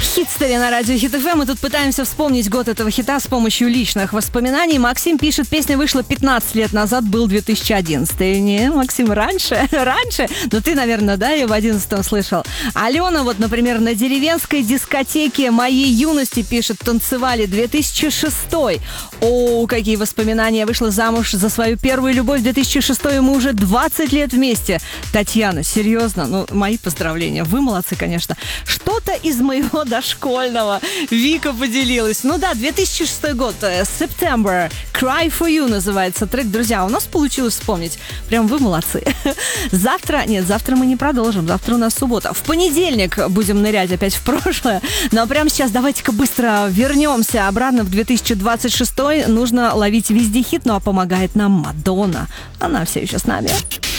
Хит-стори на радио Хит ФМ. Мы тут пытаемся вспомнить год этого хита с помощью личных воспоминаний. Максим пишет, песня вышла 15 лет назад, был 2011. Не, Максим, раньше. Но ты, наверное, да, ее в 11-м слышал. Алена, вот, например, на деревенской дискотеке моей юности пишет, танцевали 2006. О, какие воспоминания. Вышла замуж за свою первую любовь в 2006, и мы уже 20 лет вместе. Татьяна, серьезно, ну, мои поздравления. Вы молодцы, конечно. Что-то из моего дошкольного. Вика поделилась. Ну да, 2006 год. September. Cry for you называется трек. Друзья, у нас получилось вспомнить. Прям вы молодцы. Завтра мы не продолжим. Завтра у нас суббота. В понедельник будем нырять опять в прошлое. Но прямо сейчас давайте-ка быстро вернемся обратно в 2026. Нужно ловить везде хит, ну а помогает нам Мадонна. Она все еще с нами.